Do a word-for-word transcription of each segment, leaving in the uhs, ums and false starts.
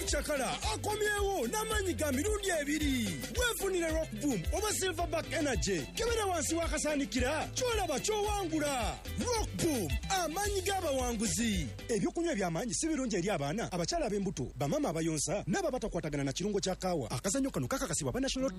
Chakala akomyewo n'amanyi ga mirundi ebiri. Weefunire Rock Boom oba Silverback Energy kebera wansi wakasaanikira kyolaba kyowangula. Rock Boom amanyi g'abawanguzi. Ebyokunywa eby'amaanyi si birungi eri abaana, abakyala ab'embuto, bamama abayonsa n'ababatakwatagana na kirungo kya kaawa. Akazannyo kano kakakasibwa ba National.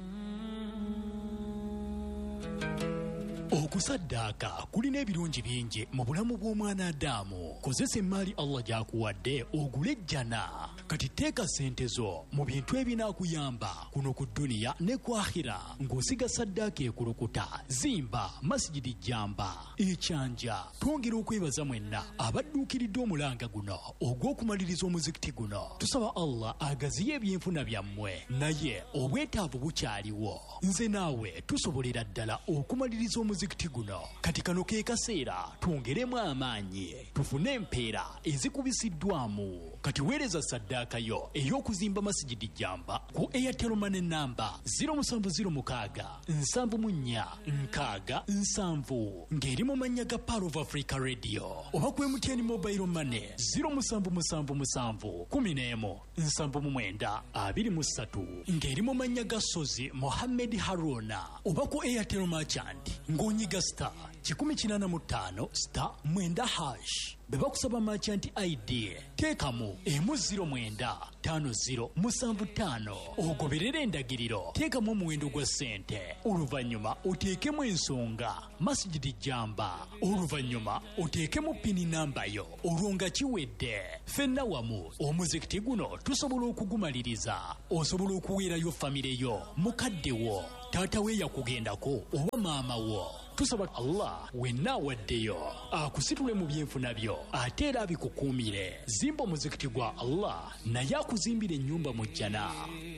Okusaddaaka kulina ebirungi bingi mu bulamu bw'omwana Adamu. Kozesa emmaali Allah gy'akuwadde ogule ejjana. Kati teeka ssente zo mu bintu ebinaakuyamba kuno ku dduniya ne ku akhira ng'osiga saddaaka ekulukuta. Zimba Masjidi Jamba ekyanja. Twongera okwebaza mwenna abadduukiridde omulanga guno ogw'okumaliriza omuzikiti guno. Tusaba Allah agaziye ebyenfuna byammwe, naye obwetaavu bukyaliwo. Nze naawe tusobolera ddala okumaliriza omuzikiti guno. Kati kano ke kaseera twongeremu amaanyi tufune empeera ezikubisiddwamu. Kati weereza saddaaka yo ey'okuzimba Masjidi Jamba ku Airtel Money namba zero seven zero six seven nine nkaaga nsanvu ng'eri mu mannya ga Power of Africa Radio, oba ku M T N Mobile Money zero seven seven seven one zero seven nine two two three ng'eri mu mannya ga Sozi Mohammed Haruna, oba ku Airtel Merchant ng'onyiga star kikumi kinana mu ttaano star mwenda hash. Beba kusaba merchant I D teekamu emu zero mwenda tano zero musanvu ttaano ogoberere endagiriro. Teekamu omuwendo gwa ssente, oluvannyuma oteekemu ensonga Masjidi Jamba, oluvannyuma oteekemu pini namba yo olwo nga kiwedde. Ffenna wamu omuzikiti guno tusobola okugumaliriza. Osobola okuweerayo famire yo, mukadde wo, taata we yakugendako oba maama wo. Tusaba Allah wenna waddeyo akusitule mu byenfuna byo ate era abikukuumire. Zimba omuzikiti gwa Allah naye akuzimbire ennyumba mu jjana.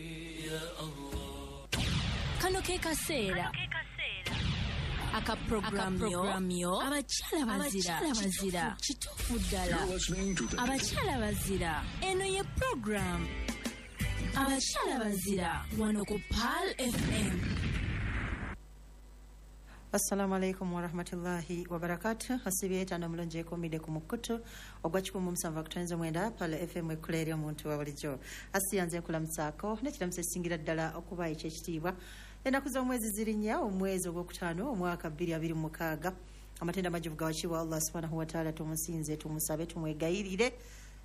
Kano ke kaseera akaprogramyo abakyala bazira kituufu ddala abakyala bazira. Eno ye program abakyala bazira wano ku Pal F M. Assalamu alaikum wa rahmatullahi wa barakatuh. Asibieta na mulonje ekomide ku mukutu ogwa kikumu musanvu kutenza mwenda Pal F M ekuleerya omuntu wa bulijjo. Asiyanze kulamusako nekiramusa singira ddala okuba ekyekitiibwa. Ennaku z'omwezi ziri nnya omwezi ogwokutaano omwaka bbiri abiri mu mukaaga. Amatenda majuvu gawakiwa Allah subhanahu wa ta'ala tumusinze tumusabe tumwegayirire.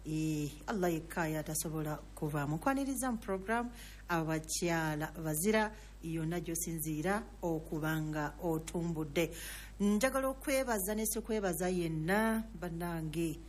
E, Allah yekaya tasobola kuva mukwaniriza mu program abakyala bazira yonna gy'osinziira okubanga otumbudde. Njagala okwebaza ne sekwebaza yenna bannange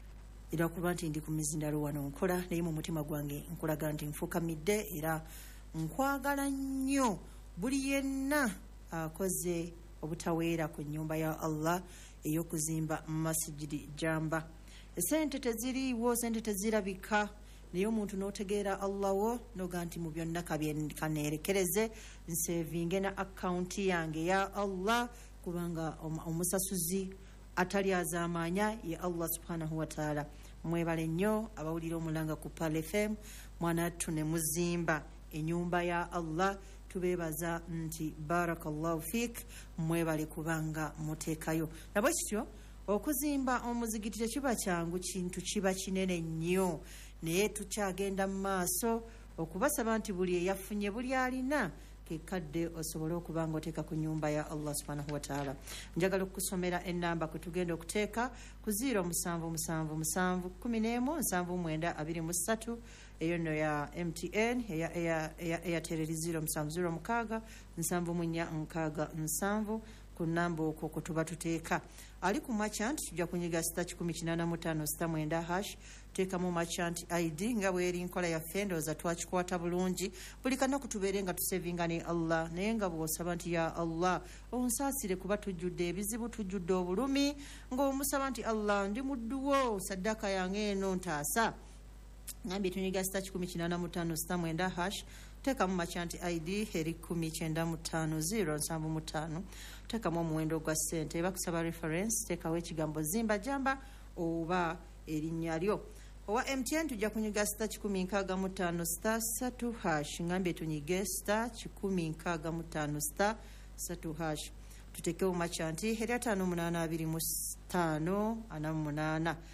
era kuba nti ndi ku mizindalo wano nkola naye mu mutima gwange nkulaga nti nfukamidde era nkwagala nnyo buli yenna akoze obutaweera ku nnyumba ya Allah ey'okuzimba Masjidi Jamba. Sente teziriiwo, sente tezirabika, naye omuntu n'otegeera Allah wo noga nti mu byonna kaneerekereze nsevinge na akaunti yange ya Allah kubanga omusasuzi atali azaamanya ye Allah subhanahu wa ta'ala. Mwebale nnyo abawulira omulanga ku Pal F M, mwana tune muzimba ennyumba ya Allah. Tubebaza nti barakallahu fik, mwebale kubanga muteekayo. Nabwe kityo okuzimba omuzigiti tekiba kyangu, kintu kiba kinene nnyo, naye tukyagenda mu maaso okubasaba nti buli eyafunye buli alina kekadde osobole okuba nga oteeka ku nnyumba ya Allah subhanahu wa ta'ala. Njagala okusomera ennamba kwe tugenda okuteeka ku zero musanvu musanvu musanvu kumi n'emu nsanvu mwenda abiri mu ssatu. Eyo nno ya M T N, eya Airtel zero musanvu zero mukaaga nsanvu mu nnya nkaaga nsanvu. Ku namba okwo kwe tuba tuteeka. Ali ku merchant tujja kunyiga sita kikumi kinaana mu ttaano sita mwenda hash. Teekamu merchant I D nga bweri nkola yaffe ndowooza twakikwata bulungi. Buli kanaku tubeere nga tusevinga ne Allah, naye nga bw'osaba nti ya Allah onsaasire kuba tujjudde ebizibu, tujjudde obulumi, ng'omusaba nti Allah ndi mudduwo, saddaaka yange eno ntaasa. Ngambye tunyiga sita kikumi kinaana mu ttaano sita mwenda hash. Teekamu merchant I D eri kumi kyenda mu ttaano zero nsanvu mu ttaano. Teekamu omuwendo gwa ssente. Bakusaba reference, teekawo ekigambo Zimba Jamba oba erinnya lyo. Owa M T N tujja kunyiga sita kikumi nkaaga mu ttaano sita ssatu hash. Ngambye tunyige sita kikumi nkaaga mu ttaano sita ssatu hash. Tuteekewo merchant eri ataano munaana abiri mu ttaano ana mu munaana.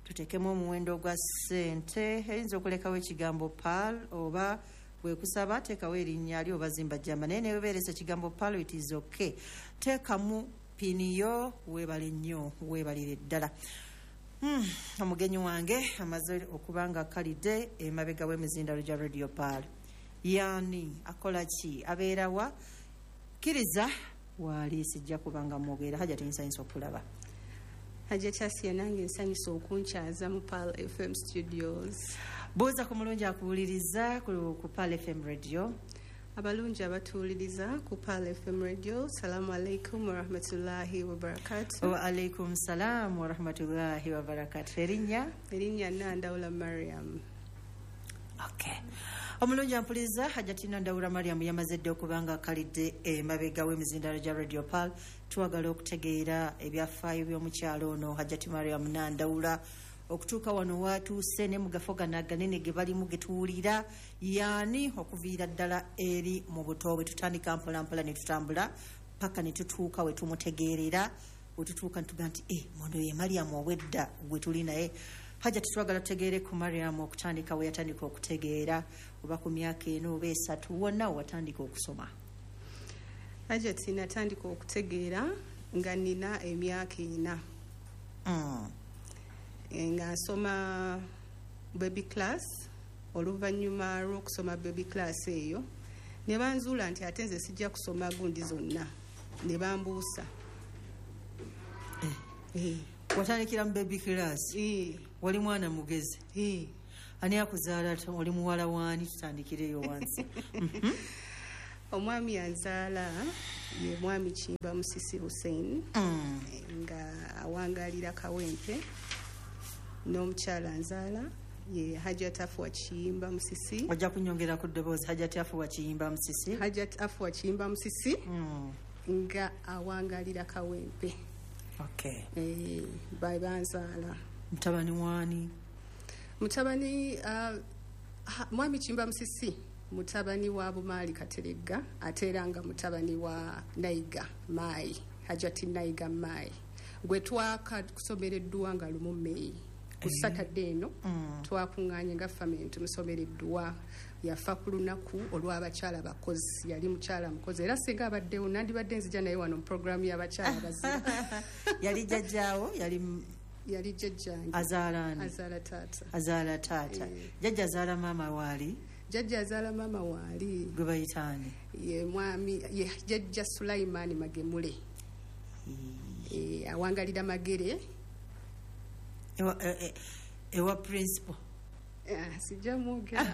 tutekemu omuwendo gwa ssente eyinza okulekawo ekigambo pal oba bwekusaba teekawo erinnya lyo oba zimba jjamba naye newebeeresa ekigambo pal it is okay teekamu piniyo weebale nnyo weebalire ddala. Hmm, omugenyi wange amaze okuba nga akkalidde emabega w'emizindalo gya radio pal. Yani akola ki abeera wa kkiriza waali sijja kubanga mwogera hajati nsanyisa okulaba. Hajati Asiya nange nsanyisa okunkyaza mu Pal F M studios. Buuza ku mulungi akuwuliriza ku, ku Pal F M radio. Abalungi abatuwuliriza ku Pal F M radio. Salamu alaikum wa rahmatullahi wa barakatuh. Wa alaikum salam wa rahmatullahi wa barakatuh. Erinnya? Erinnya Nandawula Mariam. Okay. Omulungi ampuliriza Hajati Nandawula Mariam yamaze dde okubanga akkalidde emabega w'emizindalo gya radio Pal. Twagala okutegeera ebyafaayo by'omukyalo ono Hajati Mariam Nandawula okutuuka wano watuuse ne mugafo gano aganene ge balimu ge tuwulira yaani okuviira ddala eri mu buto bwe tutandika mpolampola ne tutambula paka ne tutuuka we tumutegeerera we tutuuka ntuga nti eh mondo ye Mariam owedda gwe tuli naye. Hajati twagala tutegeere ku Mariam okutandika we yatandika okutegeera oba ku myaka eno oba esatu wonna watandika okusoma. Hajati natandika okutegeera nga nina emyaka ena. Mm. Nga nsoma baby class oluvannyuma lw'okusoma baby class eyo ne banzuula nti ate nze sijja kusoma gundi zonna ne bambuusa. Eh. Eh. Watandikira mu baby class. Eh. Wali mwana mugezi. Eh. Ani akuzaala oli muwala waani tutandikireyo wansi. Mm-hmm. Omwami yanzaala ye mwami Kimba Musisi Hussein. Mm. Nga awangalira Kawempe n'omukyala nzaala ye Hajati Afua Kimba Musisi. Ojja kunyongera ku ddoboozi Hajati Afua Kimba Musisi. Hajati Afua Kimba Musisi. Mm. Nga awangalira Kawempe. Okay. Eh, bai banzaala. Mutabani wani? Mutabani uh, ha, mwami Kimba Musisi mutabani wa Bumaali Kateregga ate era nga mutabani wa Nayiga Mai Hajati Nayiga Mai gwe twaka kusomereddwa nga lumu Mei ku Saturday eno. Mm. Twakuŋŋaanye nga family tumusomereddwa yafa ku lunaku olw'abakyala bakozi yali mukyala mukozi era singa abaddewo nandibadde nzija naye wano mu programu y'abakyala bazira. Yali jjajjaawo yali yali jjajjange azaalaani azaala taata azaala taata. Eh. Jjajja azaala maama waali jjajja azaala maama waali gwe bayitaani ye mwami ye jjajja Sulaiman Magemule. Eh, awangalira Magere ewa, e, ewa principal. Ah, sijja mwogera.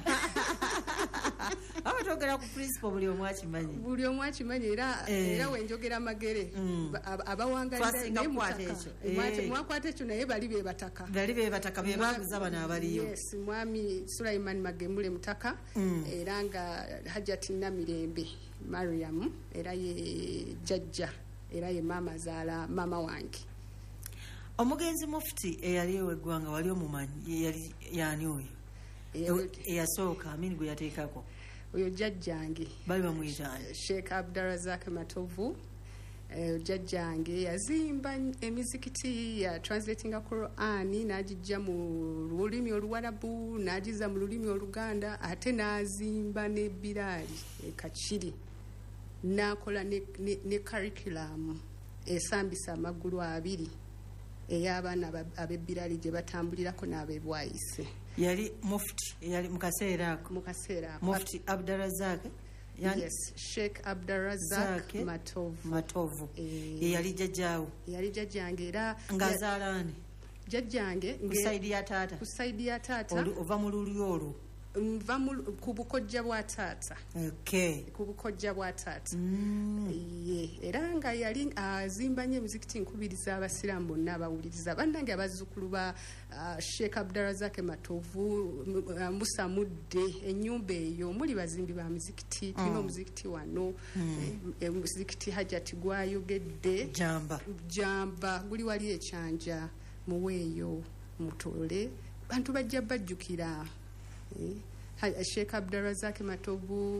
Awa twogera ku principal buli omu akimanyi. Buli omu akimanyi era Eh. era wenjogera Magere. Mm. Ab- abawangalira Twasinga naye kukwata mutaka. ekyo. Mwate- Eh. mwakwata ekyo naye bali be bataka. Bali be bataka be baguza bano abaliyo. Yes, mwami Sulaiman Magemule mutaka. Mm. Era nga Hajati Namirembe Mariam era ye jjajja era ye mama azaala mama wange. Omugenzi mufti eyali eweggwanga wali omumanyi yali yani oyo Eyo- eyasooka amini gwe yateekako oyo jjajjange bali bamuyitaani. Sheikh Abdarazak Matovu. Eh, jjajjange yazimba emizikiti ya translatinga Quran n'agijja mu lulimi Oluwarabu n'agiza mu lulimi Oluganda ate n'azimba ne Birali e Kachiri n'akola ne, ne, ne curriculum esambisa amagulu abiri ey'abaana aba- ab'ebbirali gye batambulirako n'ab'ebwayise Yali mufti eyali mu kaseera ako mu kaseera ako. mufti Abdarazak yani Yes, Sheikh Abdarazak Zake Matovu. Matovu Eh. ye yali jjajjaawo Yali jjajjange era ng'azaalaani jjajjange ku sayidi ya taata ku sayidi ya taata Oli- ova mu luli olwo. nva mu- ku bukojja bwa taata Okay. ku bukojja bwa taata. Mm. Ye era nga yali azimba nnyo emizikiti nkubiriza abasiraamu bonna abawuliriza bannange abazzukulu ba uh, Sheikh Abdarazak Matovu m- uh, Musa Mudde ennyumba eyo muli bazimbi ba mizikiti tulina omuzikiti wano eh, omuzikiti Hajati gwayogedde Jamba. jamba guli wali ekyanja muweeyo mutole bantu bajja bajjukira. Eh, Ha- Sheikh Abdarazak Matovu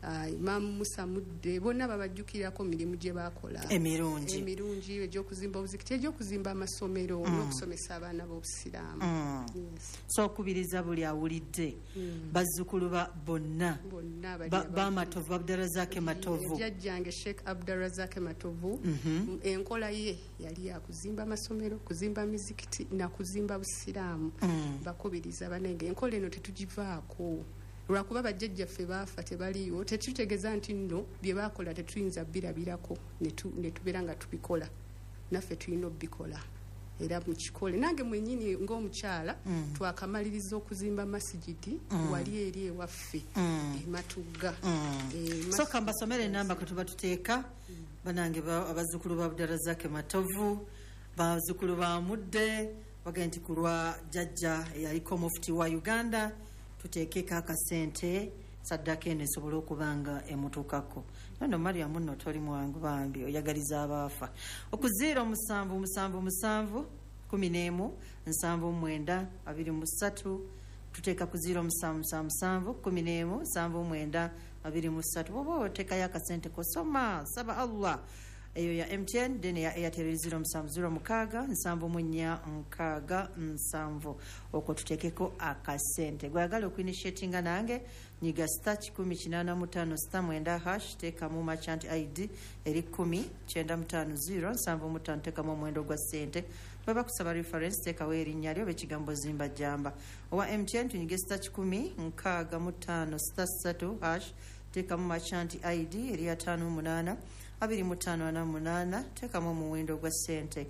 uh, Imam Musa Mudde bonna babajjukirako mirimu gye bakola emirungi emirungi egy'okuzimba obuzikiti egy'okuzimba amasomero mm. n'okusomesa abaana b'obusiraamu mm. yes. So okubiriza buli awulidde mm. bazzukulu ba bonna bamatovu ba Abdarazak Matovu jjajjange Sheikh Abdarazak Matovu mm -hmm. enkola ye yali yakuzimba amasomero kuzimba mizikiti na kuzimba busiraamu mm. bakubiriza banenge enkola eno tetugivaako lwakuba bajjajjaffe baafa tebaliyo tetutegeeza nti nno bye baakola tetuyinza birabirako ne tubeera nga tubikola naffe tulina obbikola era mukikole nange mwenyini ng'omukyala mm. twakamaliriza okuzimba masigidi mm. wali eri ewaffe mm. ematugga mm. e, so kambasomere enamba kwe tuba tuteeka mm. banange abazzukulu ba Abdarazak Matovu bazzukulu ba Mudde bagenda nti kulwa jjajja eyaliko mufti wa Uganda tuteekeko akasente saddaka eno esobola okubanga emutuukako nono Maria muno toli mwangu bambi oyagaliza abaafa okuziira musanvu musanvu musanvu kumi n'emu nsanvu mwenda abiri mu ssatu tuteeka ku ziro musanvu musanvu musanvu kumi n'emu nsanvu mwenda abiri mu ssatu bwoba oteekayo akasente kosoma saba Allah eyo ya M T N dene ya Airtel ziro musanvu ziro mukaaga nsanvu mu nnya nkaaga nsanvu okwo tuteekeko akasente gwagala okuinitiatinga nange nyiga star kikumi kinaana mu ttaano star mwenda hash teekamu merchant I D eri kumi kyenda mu ttaano ziro nsanvu mu ttaano teekamu omuwendo gwa ssente baba kusaba reference teekawo erinnya lyo bekigambo zimba jamba owa M T N tunyige star kikumi nkaaga mu ttaano star ssatu hash teekamu merchant I D eri ataano munaana abiri mu ttaano ana munaana teekamu omuwendo gwa ssente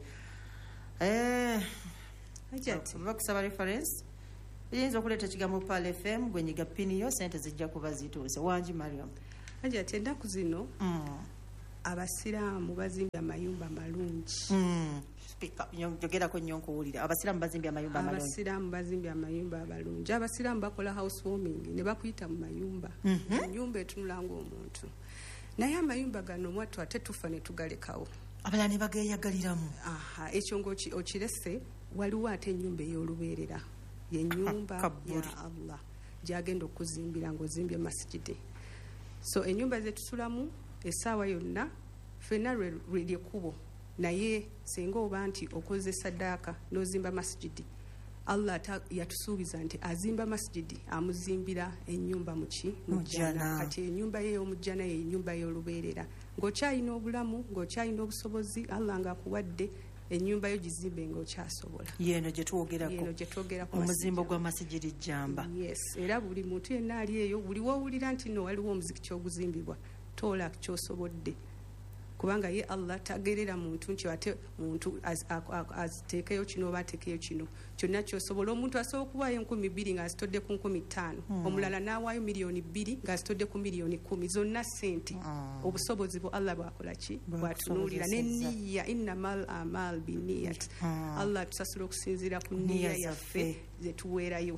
eh ajati baba kusaba reference yinza okuleeta ekigambo Pal F M gwenyiga piniyo sente zijja kuba zituuse wangi Mariam ajati ennaku zino mm. abasiraamu bazimbye amayumba malungi mm. Speaker njogerako nnyo nkuwulira abasiraamu bazimbye amayumba malungi abasiraamu bazimbye amayumba amalungi abasiraamu bakola housewarming ne bakuyita mu mayumba mm -hmm. ennyumba etunula ng'omuntu naye amayumba gano mwattu ate tufa ne tugalekawo abalala ne bageeyagaliramu aha ekyo ng'okirese waliwo ate ennyumba ey'olubeerera yenyumba ya Allah gyagenda okuzimbira ng'ozimbye masjidi so enyumba zetusulamu essaawa yonna ffenna lwe kubo naye singa oba nti okoze saddaaka n'ozimba masjidi Allah yatusuubiza nti azimba masjidi amuzimbira ennyumba muki mujjana kati ennyumba ye y'omujjana ye ennyumba y'olubeerera ng'okyalina obulamu ng'okyalina obusobozi Allah ng'akuwadde ennyumba yo gizimbe ng'okyasobola yeeno gye twogerako omuzimbo gwa masijiri jjamba yes era buli muntu yenna ali eyo buli wowulira nti no waliwo omuzikiti oguzimbibwa toola kyosobodde kubanga ye Allah tagerera muntu nti ate muntu aziteekeyo kino oba ateekeyo kino kyonna kyosobola omuntu asobola okuwaayo enkumi bbiri ng'azitodde ku nkumi ttaano hmm. omulala n'awaayo miliyoni bbiri ng'azitodde ku miliyoni kumi zonna ssente hmm. obusobozi bwo Allah bwakola ki bwatunuulira n'enniya innamal amal biniyat hmm. Allah tusasula okusinziira ku nniya yaffe ze tuweerayo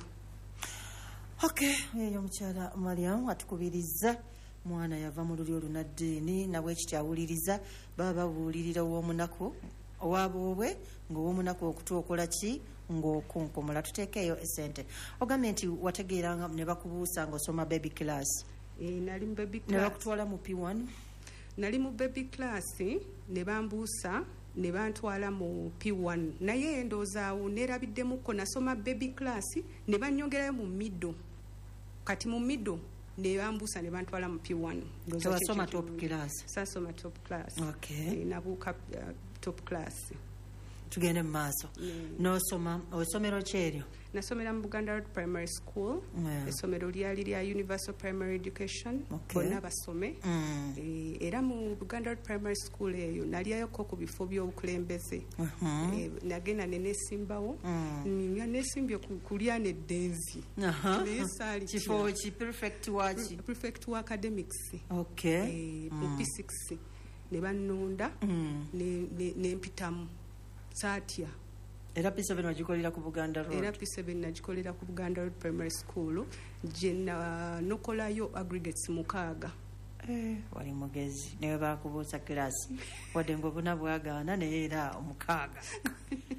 okay eyo mukyala Mariam atukubiriza mwana yava mu luli olunaddiini nabwe kityawuliriza baba babuulirira ow'omunaku owaboobwe ng'ow'omunaku okutuokola ki ng'okunkumula tuteekeeyo esente ogambye nti wategeeranga ne bakubuusa ng'osoma baby class e, nali mu baby class ne bakutwala mu P one nali mu baby class ne bambuusa ne bantwala mu P one naye endoozaawo neerabiddemukko nasoma baby class ne bannyongerayo mu middle kati mu middle ne bambuusa ne bantwala mu P one wasoma top class sasoma top class okay e, nabuuka uh, top class tugende mu maaso n'osoma osomero kyeryo nasomera mu Buganda Road Primary School yeah. Essomero lyali lya Universal Primary Education okay. Bonna basome mm. e, era mu Buganda Road Primary School eyo nalyayoko ku bifo by'obukulembeze uh -huh. e, nagenda ne nesimbawo mm. nga nesimbye kulya n'eddenzi uh -huh. esali kifo ki prefect wachi prefect wa academics okay e, mm. P six ne bannonda mm. ne nempitamu ne satya era P seven wagikolera ku Buganda Road era P seven nagikolera ku Buganda Road Primary School gye nokolayo aggregates mukaaga eh wali mugezi naye bakubuusa class wadde ng'obuna bwagaana naye era omukaaga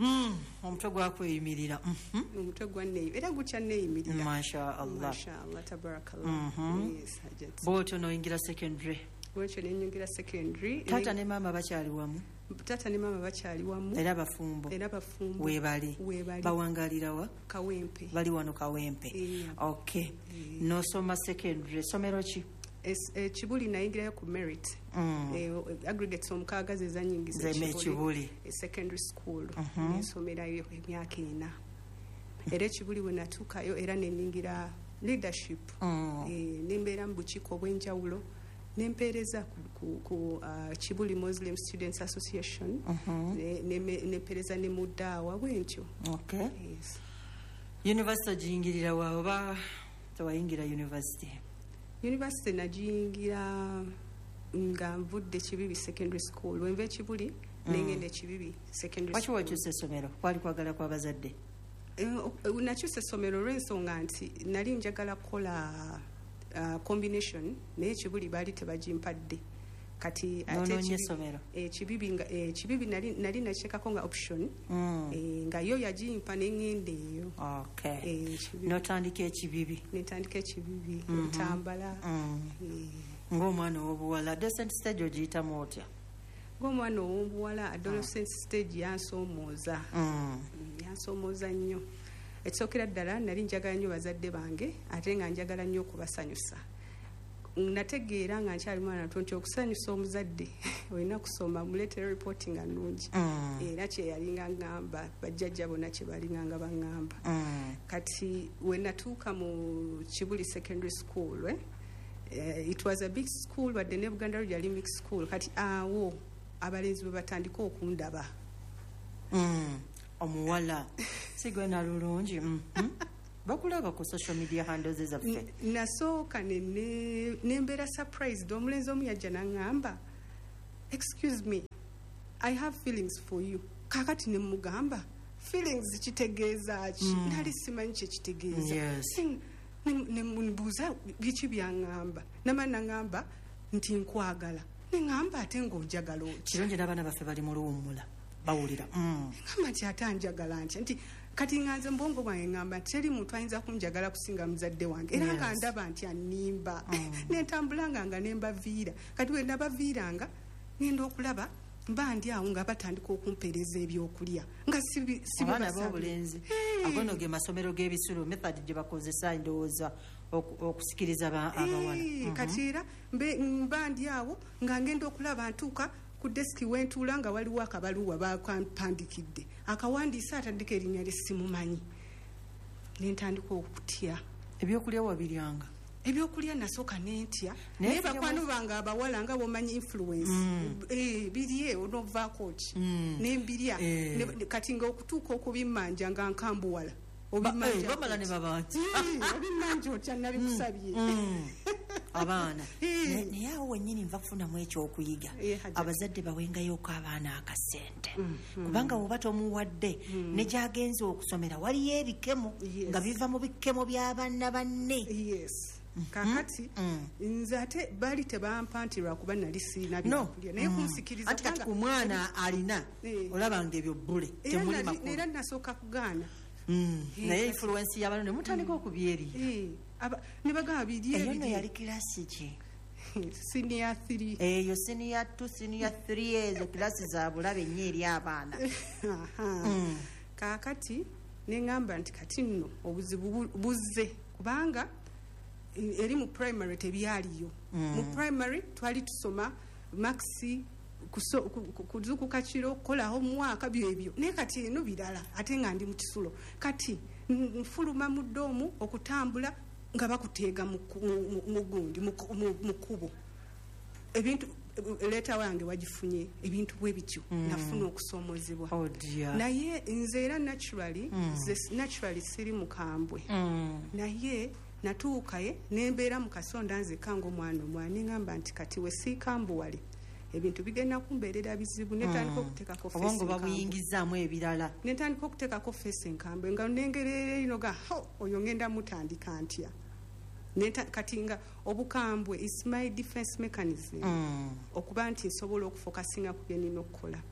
mm omutwe gwakweyimirira omutwe gwanneeyo era gukyanneeyimirira mashaallah mashaallah tabarakallah yes Hajjati bwotyo noyingira secondary bwekyo nenyingira secondary tata ne mama bakyali wamu tata ne mama bakyali wamu era bafumbo era bafumbo webali bawangalirawa Kawempe bali wano Kawempe yeah. Okay yeah. Nosoma secondary somero ki ekibuli nayingirayo ku merit mm. eh, aggregates omukaaga ze zanyingisa ekibuli secondary school uh-huh. nsomerayo emyaka ena era ekibuli we natuukayo era neningira leadership mm. eh, nembeera mu bukiiko obw'enjawulo nempeereza ku, ku, ku uh, Kibuli Muslim Students Association uh-huh. nempeereza ne, ne mudaawa bwentyo okay. Yes. University ogiyingirira wa oba tewayingira university? University nagiyingira nga nvudde Kibibi Secondary School wenva Kibuli mm. nengenda Kibibi Secondary School. Waki wakyusa essomero kwali kwagala kw'abazadde? Uh, nakyusa essomero lw'ensonga nti nali njagala kukola Uh, combination naye Kibuli baali tebagimpadde kati ate essomero Kibibi nga Kibibi nali nali nakyekako nga option mm. e, nga yo yagimpa n'engenda eyo okay. e, notandika Ekibibi netandika Ekibibi mm-hmm. Ntambala mm. e. ng'omwana ow'obuwala adolescent stage ogiyitamu otya? ng'omwana ow'obuwala adolescent mm. stage yansoomooza mm. yansoomooza nnyo ekisookera ddala nali njagala nnyo bazadde bange ate nga njagala nnyo okubasanyusa nategeera nga nkyali mwana nto nti okusanyusa omuzadde olina kusoma muleetera ripooti nga nnungi mm. era kyeyalinga ngamba bajjajja bonna kye balinganga baŋŋamba mm. kati we natuuka mu Kibuli Secondary School eh? Uh, it was a big school badde ne Buganda Road yali mixed school kati awo abalenzi bwe batandika okundaba mm. omuwala sigwe na lulungi mm-hmm. bakulaba ku social media handles zaffe nasooka nembeera surprised omulenzi omu yajja naŋŋamba excuse me I have feelings for you kakati nemugamba feelings kitegeeza ki mm. nali simanyi kyekitegeeza yes. nemubuuza biki byaŋŋamba nama naŋŋamba nti nkwagala neŋŋamba ate ng'ojagala oti kirungi n'abaana baffe bali mu luwummula bawulira mm. ngamba nti ate anjagala ntya nti kati nganze mbwongo bwange ngamba nti teri muntu ayinza kunjagala kusinga muzadde wange era yes. nga ndaba nti annimba mm. nentambulanga nga nembaviira kati we nabaviiranga ngenda okulaba mba ndi awo nga batandika okumpeereza ebyokulya nga abaana b'obulenzi agono ge masomero g'ebisulo method gye bakozesa ndowooza okusikiriza abawala mm-hmm. kati era mba ndi awo nga ngenda okulaba ntuuka ku deski wentuula nga waliwo akabaluwa bampandikidde akawandiisa atandika erinnya ly'essimumanyi nentandika okutya ebyokulya wabiryanga ebyokulya nasooka nentya naye bakwano bange abawala nga bomanyi influence mm. eh, birye onovaako ki mm. nembirya eh. ne, kati nga okutuuka okubimmanja nga nkambuwala obimala ne babanti obimanja otya nabikusabye abaana naye awo wennyini nva kufunamu ekyokuyiga abazadde bawengayoko abaana akasente kubanga woba tomuwadde ne gyagenza okusomera waliyo ebikemo nga biva mu bikemo by'abaana banne kakati nze ate baali tebampa nti lwakuba nali siina byokulya naye kunsikiriza ati kati ku mwana alina olabanga ebyo bbule temuli makulu era nasooka kugaana naye influence y'abaana ne mutandika okubyeri ne bagamba biri eyo no yali kirasi ki senior three eyo senior two senior three ezo kirasi za bulabe nnyo eri abaana kaakati neŋŋamba nti kati nno obuzibu buzze kubanga eri mu primary tebyaliyo mu primary twali tusoma maxi kuzukuka kiro kukolaho mwaka byebyo naye kati eno birala ate nga ndi mu kisulo kati nfuluma mu ddoomu okutambula nga bakuteega mu gundi mu kkubo ebintu leeta wange wagifunye ebintu bwe bityo nafuna okusoomozebwa naye nze era naturally naturally siri mukambwe naye natuukaye nembeera mu kasonda nzekka ng'omwana omwana neŋŋamba nti kati we siikambuwale ebintu bigenda kumbeerera bizibu netandika okuteekako obongo babuyingizaamu ebirala netandika okuteekako feesi enkambwe nga nengerera ino ga ho oyo ngenda mutandika ntya kati nga obukambwe is my defense mechanism okuba nti nsobola okufokasinga ku bye nina okukola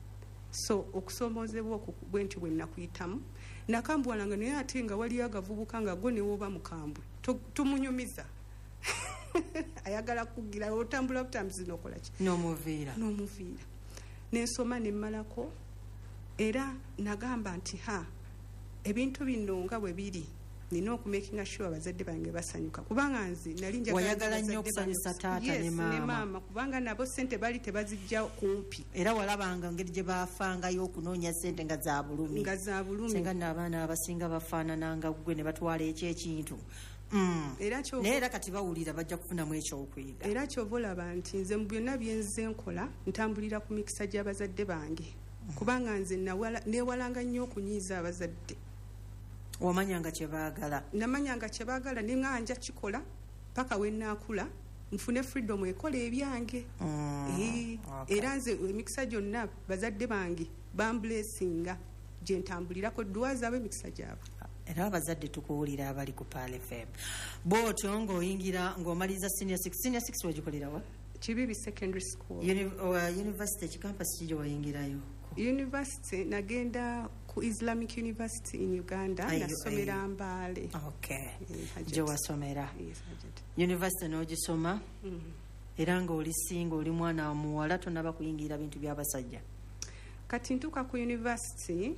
so okusoomozebwa bwentyo bwe nakuyitamu nakambwalanga naye ate nga waliyo agavubuka nga go ne woba mukambwe tumunyumiza ayagala kugira otambula butambuzi nokola ki n'omuviira n'omuviira nensoma nemmalako era nagamba nti ha ebintu bino nga bwe biri nina okumakinga sure abazadde bange basanyuka kubanga nze nali njagala nnyo okusanyusa taata yes, ne maama ne maama kubanga nabo sente bali tebazijja kumpi era walabanga ngeri gye baafangayo okunoonya sente nga za bulumi nga za bulumi senga n'abaana abasinga bafaanananga gwe ne batwala ekyo ekintu Mm. naye era kati bawulira bajja kufunamu ekyokuyiga era kyova olaba nti nze mu byonna byenze nkola ntambulira ku mikisa gy'abazadde bange mm. kubanga nze neewalanga nnyo okunyiiza abazadde wamanyanga kyebaagala namanyanga kyebaagala nenga nja kikola paka wennaakula nfune freedom ekola ebyange mm. e, okay. era nze emikisa gyonna bazadde bange bamblesinga gye ntambulirako dduwa zaabwe emikisa gyabwe era abazadde tukuwulira abali ku Pal F M bwotyo ng'oyingira ng'omaliza senior six senior six wagikolerawa Kibibi secondary school Uni, uh, university ekikampasi kiri wayingirayo university nagenda ku Islamic University in Uganda nasomera Mbale okay gye wasomera yes, university n'ogisoma mm. era ng'oli singa oli mwana wa muwala tonaba kuyingira bintu by'abasajja kati ntuuka ku university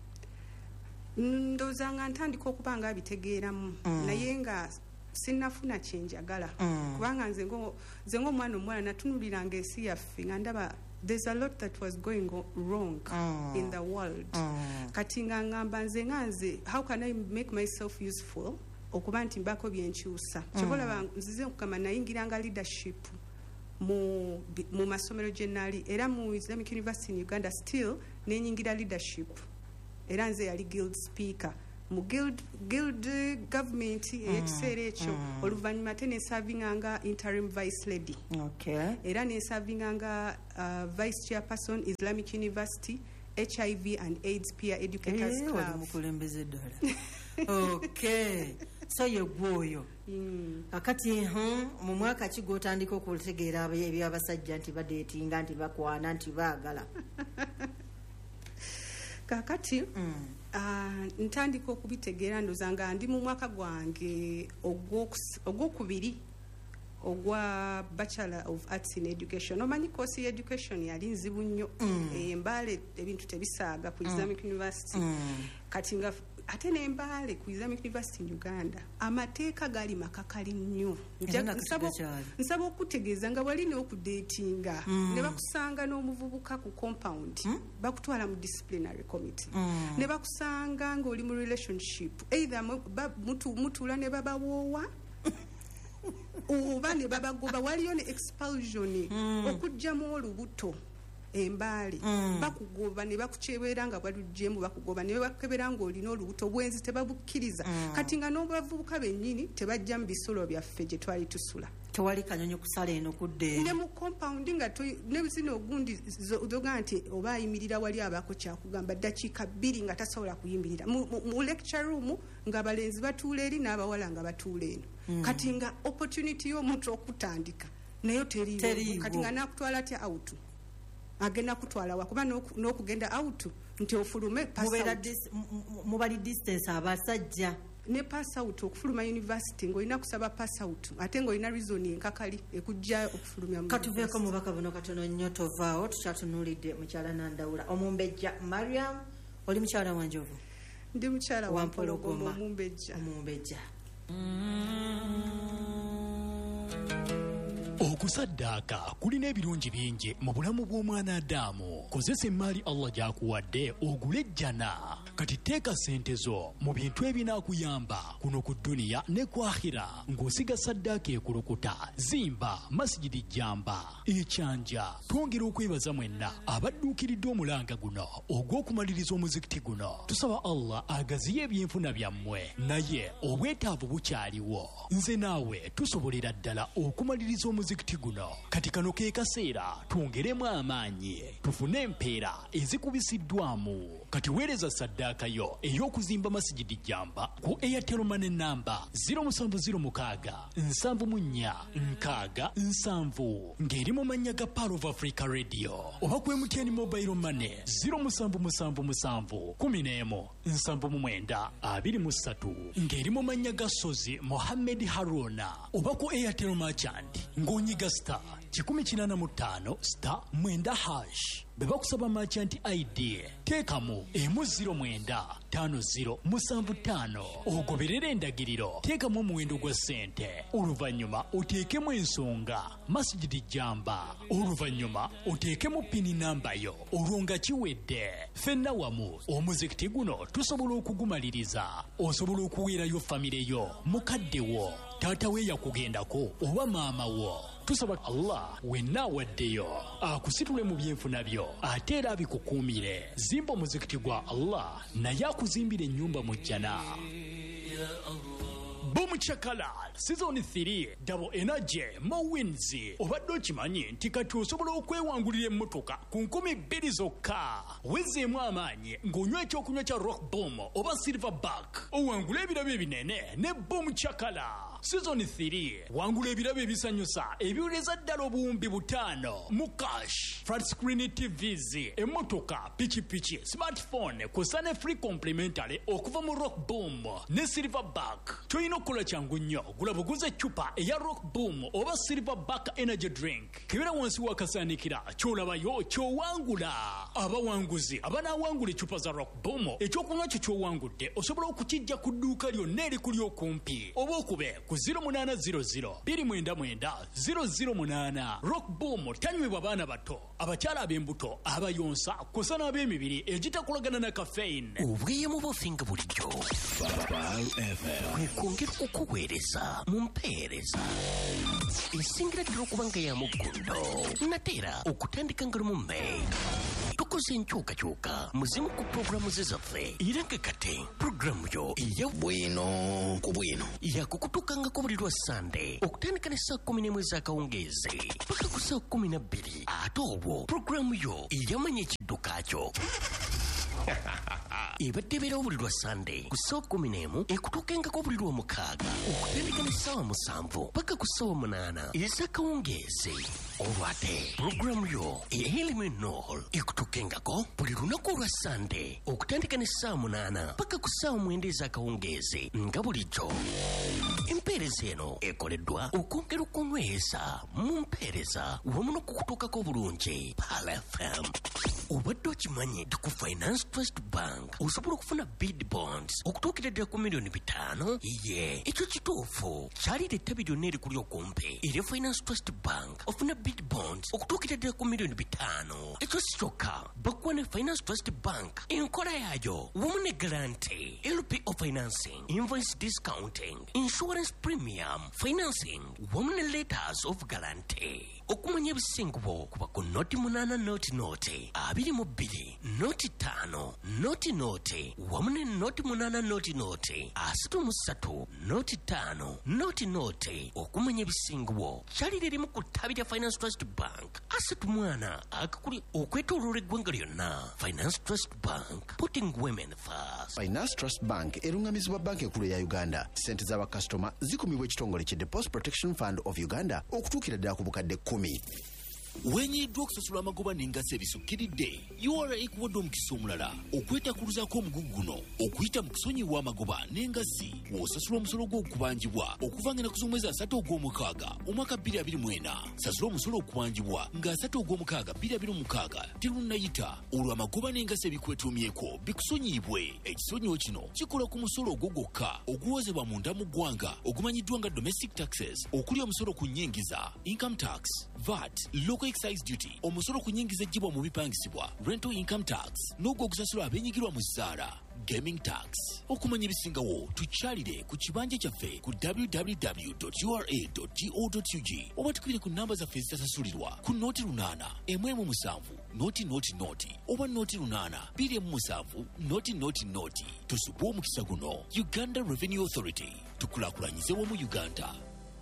ndozanga ntandika okuba nga abitegeeramu mm. naye nga sinnafuna kyenjagala mm. kubanga nze ng'omwana omuwala natunuliranga ensi yaffe nga ndaba there's a lot that was going wrong mm. in the world mm. kati nga ngamba nze nga nze how can I make myself useful okuba nti mbako byenkyusa mm. kyobolaba nzize okukama nayingiranga leadership mu, mu masomero generali era mu Islamic University in Uganda still nenyingira leadership era nze yali guild speaker mu guild, guild government ekiseera mm, ekyo mm. oluvannyuma ate nesavinganga interim vice lady okay. era nesavinganga uh, vice chairperson Islamic University H I V and AIDS peer educators hey, club mukulembeze ddala okay so yegwoyo mm. akati hmm, mu mwaka ki gwotandika okutegeera ebyabasajja nti badeetinga nti bakwana nti baagala kakati mm. uh, ntandika okubitegeera ndozanga ndi mu mwaka gwange ogwokubiri ogwa Bachelor of Arts in Education omanyi kosi ya education yali nzibu nnyo mm. e, Mbale ebintu tebisaaga ku Islamic mm. University mm. kati nga ate ne Mbale ku Islamic University in Uganda amateeka gali makakali nnyo nsaba okutegeeza nga wali n'okudatinga mm. ne bakusanga n'omuvubuka ku compound mm. bakutwala mu disciplinary committee mm. ne bakusanga ng'oli mu relationship either mutuula ne babawoowa oba ne babagoba waliyo ne expulsion mm. okujjamu olubuto Embale mm. bakugoba ne bakukyebera nga balujjemu bakugoba ne bakebera nga olina olubuto bwenzi tebabukkiriza mm. kati nga n'obavubuka bennyini tebajja mu bisolo byaffe gye twali tusula tewali kanyonyi kusala eno kudde ne mu compound nga ne zino ogundi zoga nti oba ayimirira wali abako kyakugamba ddakiika bbiri nga tasobola kuyimirira mu, mu, mu lecture room nga abalenzi batuula eri n'abawala nga batuula eno mm. kati nga opportunity y'omuntu okutandika nayo teriiwo kati nga nakutwala atya out agenda kutwala wakuba n'okugenda out nti ofulume mubali distance abasajja ne pass out okufuluma university ng'olina kusaba pass out ate ng'olina reason enkakali ekujja okufulumya mu katuveeko mubaka buno katono nnyo tovaawo tukyatunuulidde mukyala Nandawula Omumbejja Mariam oli mukyala wa Njovu ndi mukyala wa Mpologoma Omumbejja Omumbejja okusaddaaka kulina ebirungi bingi mu bulamu bw'omwana Adamu. Kozesa emmaali Allah gy'akuwadde ogule ejjana. Kati teeka ssente zo mu bintu ebinaakuyamba kuno ku dduniya ne ku akhira ng'osiga saddaaka ekulukuta. Zimba masijidi jjamba ekyanja. Twongera okwebaza mwenna abadduukiridde omulanga guno ogw'okumaliriza omuzikiti guno. Tusaba Allah agaziye ebyenfuna byammwe naye obwetaavu bukyaliwo. Nze naawe tusobolera ddala okumaliriza omuzikiti guno. Kati kano ke kaseera twongeremu amaanyi tufune empeera ezikubisiddwamu. Kati weereza saddaaka ssaddaakayo ey'okuzimba masigidi jamba ku Airtel Money namba zero seven zero six seven mu nnya nkaaga nsanvu ng'eri mu mannya ga Power of Africa Radio oba ku M T N Mobile Money zero seven seven seven kumi n'emu nsanvu mu mwenda abiri mu ssatu ng'eri mu mannya ga Sozi Mohammed Haruna oba ku Airtel Merchant ng'onyiga star kikumi kinaana mu ttaano star mwenda hash beba kusaba merchant I D teekamu emu ziro mwenda tano ziro musanvu ttaano ogoberera endagiriro teekamu omuwendo gwa ssente oluvannyuma oteekemu ensonga masjidi jamba oluvannyuma oteekemu pini nambayo olwo nga kiwedde ffenna wamu omuzikiti guno tusobola okugumaliriza osobola okuweerayo famire yo mukaddewo taata we yakugendako oba maama wo tusaba Allah wenna awaddeyo akusitule mu byenfuna byo ate era abikukuumire zimba omuzikiti gwa Allah naye akuzimbira ennyumba mu jjana. Boom Chakala Season three Double Energy Mowins obadde okimanyi nti kati osobola okwewangulira emmotoka ku nkumi bbiri zokka wezeemu amaanyi ng'onywa ekyokunywa kya Rock Boom oba Silverback owangula ebirabo ebinene ne Boom Chakala. Season three wangula ebirabo ebisanyusa ebiwuleza ddala obuwumbi butaano mu cash flat screen T Vs emmotoka pikipiki smartphone kusane free complimentary okuva mu Rock Boom ne Silverback. Toyino kola changu nnyo gula buguze chupa eya Rock Boom oba Silverback energy drink kibera wansi wakasaanikira kyolabayo kyowangula abawanguzi abanawangula chupa za Rock Boom ekyokunywa kyo kyowangudde osobola okukijja ku dduuka lyonna erikuli okumpi oba okube ku zero eight zero zero two nine nine zero zero eight. Rock Boom tanywebwa baana bato abakyala ab'embuto abayonsa kusana ab'emibiri egitakolagana na caffeine obweyamo bofinga bulijjo kwekongera okukuweereza mu mpeereza esingira ddala okuba nga ya muggundo nateera okutandika nga lumu May tukoze enkyukakyuka muzimu ku puroguramu ze zaffe era nga kate puroguramu yo eya bwino ku bwino yakukutukangako buli lwa Sande okutandika ne saa kumi n'emu ez'akawungeezi paka ku saa kumi na bbiri ate obwo puroguramu yo eyamanya ekidduka kyo ebadde ebeerawo buli lwa Sande ku ssaawa kumi n'emu ekutuukengako buli lwa mukaaga okutandika ne ssaawa musanvu paka ku ssaawa munaana ez'akawungeezi olwo ate puroguramu yo ey'Elimu Enool ekutuukengako buli lunaku olwa Sande okutandika ne ssaawa munaana paka ku ssaawa mwenda ez'akawungeezi nga bulijjo. Empeereza eno ekoleddwa okwongera okunyweza mu mpeereza wamu n'okukutuukako obulungi Pal F M. Obadde okimanyi nti ku Finance Trust Bank osobola okufuna bid bonds okutuukira ddala ku miliyoni bitaano ye ekyo kituufu kyalira ettabi lyonna erikuli okumpi erya Finance Trust Bank ofuna bid bonds okutuukira ddala ku miliyoni bitaano ekyo si kyokka bakuwa ne Finance Trust Bank enkola yaayo wamu ne guarantee L P O financing invoice discounting insurance premium financing wamu ne letters of guarantee okumanya ebisingubo kuba ku noti munaana noti noti abiri mu bbiri noti ttaano noti noti wamu ne noti munaana noti noti asatu mu ssatu noti ttaano noti noti okumanya ebisingubo kyalira erimu ku ttabi lya Finance Trust Bank asatu mwana akakuli okwetooloola eggwanga lyonna. Finance Trust Bank putting women first. Finance Trust Bank erungamizibwa banka enkulu ya Uganda. Ssente z'abakasitoma zikumibwa ekitongole ki Deposit Protection Fund of Uganda okutuukira ddala ku bukadde kumi. wenyiddwa okusasula amagoba n'engassi ebisukkiridde U R A ekuwadde omukisa omulala okwetakuluzaako omugugu guno okuyita mu kusonyiwa amagoba n'engassi w'osasula omusolo gw'okubanjibwa okuva nga ku mwezi asatu ogw'omukaaga omwaka bbiri abiri mu ena. Sasula omusolo okubanjibwa nga asatu ogw'omukaaga bbiri abiri mu mukaaga terunnayita olwo amagoba n'engassi ebikwetuumyeko bikusonyiibwe. Ekisonyiwo kino kikola ku musolo ogwo gwokka oguwozebwa munda mu ggwanga ogumanyiddwa nga domestic taxes okuli omusolo ku nnyingiza income tax, V A T, local excise duty, omusolo ku nnyingiza ejjibwa mu bipangisibwa rental income tax n'ogwo ogusasula abenyigirwa mu zzaala gaming tax. Okumanya ebisingawo tukyalire ku kibanja kyaffe ku w w w dot u r a dot go dot u g oba tukubire ku namba zaffe ezitasasulirwa ku nooti lunaana emu emu musanvu nooti nooti nooti oba nooti lunaana bbiri emu musanvu nooti nooti nooti. Tusubwe omukisa guno. Uganda Revenue Authority, tukulaakulanyize wamu Uganda.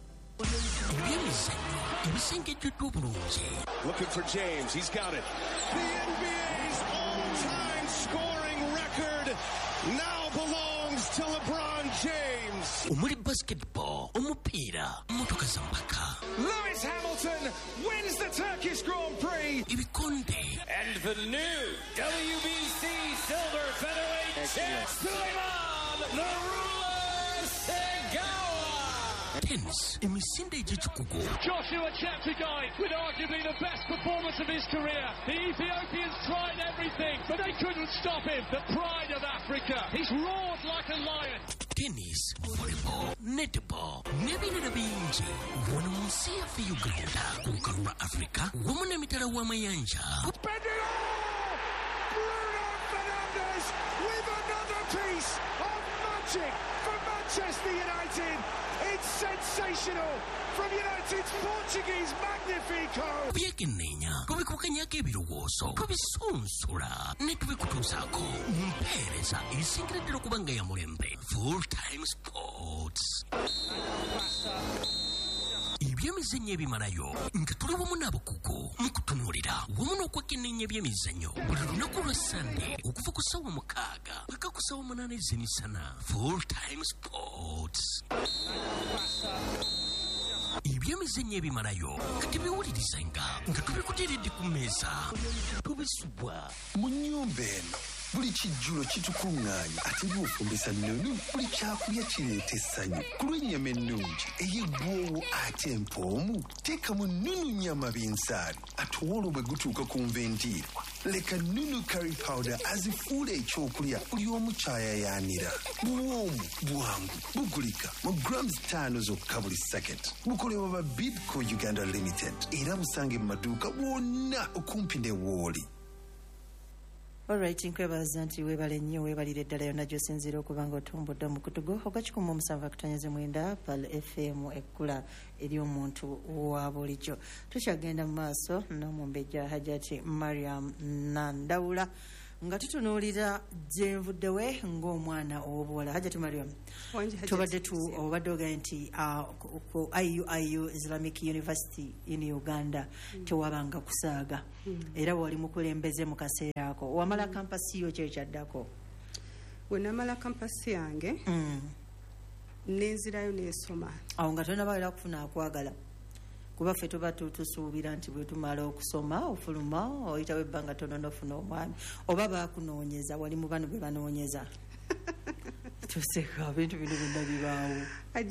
Looking for James, he's got it. The N B A's all-time scoring record to LeBron James. Omuli basketball, omupiira, motoka za mpaka. Lewis Hamilton wins the Turkish Grand Prix. Ibikonde. And the new W B C Silver Featherweight champ, Suleiman Nurullah Segawa. Tennis, emisinde egy'ekikugu. Joshua Cheptegei with arguably the best performance of his career. The Ethiopians tried everything, but they couldn't stop him. The pride of Africa. He's roared like a lion. Tennis, volleyball, netball, n'ebirala bingi. Wano mu nsi yaffe Uganda, ku lukalu lwa Africa, wamu n'emitala w'amayanja. Bruno Fernandes with another piece of magic for Manchester United. It's sensational from United's Portuguese Magnifico. Byekenneenya tubikukanyako ebirowoozo tubisunsula ne tubikutuusaako mu mpeereza esingireddera okuba nga ya mulembe. Full Time Sports. Ebyemizannyo ebimalayo nga tuli wamu n'abakugu mu kutunuulira wamu n'okwekenneenya ebyemizannyo buli lunaku lwa Sande okuva ku ssaawa mukaaga paka ku ssaawa munaana ez'emisana. Full Time Sports. Ebyemizannyo ebimalayo nga tebiwulirizenga nga tubikuteeredde ku mmeeza tubisubwa mu nnyumba eno. Buli kijjulo kitukuŋŋaanya ate bw'ofumbisa nnunu buli kyakulya kireeta essanyu ku lw'ennyama ennungi ey'eggwoowo ate empoomu teekamu nnunu nnyama binsaali ate olwo bwe gutuuka ku nvendiirwa leka nnunu curry powder azifuula ekyokulya buli omu kyayayaanira. Buwoomu bwangu bugulika mu grams ttaano zokka buli saketi. Bukolebwa ba Bidco Uganda Limited era busange mu maduuka bwonna okumpi ne Wooli. Alright, nkwebaza nti weebale nnyo weebalire ddala yonna gy'osinziira okuba nga otumbudde mu kutugo ogwa kikumi omusanvu akutonyeze mwenda pal F M ekkula eri omuntu wa bulijjo. Tukyagenda mu maaso n'omumbejja Hajati Mariam Nandawula nga tutunuulira gyenvuddewe ng'omwana ow'obuwala. Hajati Mariam, tubadde tu obadde ogaye nti ku I U I U Islamic University in Uganda tewabanga kusaaga era wali mukulembeze mu kaseera ako. Wamala kampasi yo kye kyaddako? We namala kampasi yange nenzirayo n'esoma. Awo nga tonnabaera kufuna akwagala kuba ffe tuba tusuubira nti bwe tumala okusoma ofuluma oyitawo ebbanga tono n'ofuna omwami oba baakunoonyeza wali mu bano be banoonyeza. Tuseka bintu bino byonna bibaawo.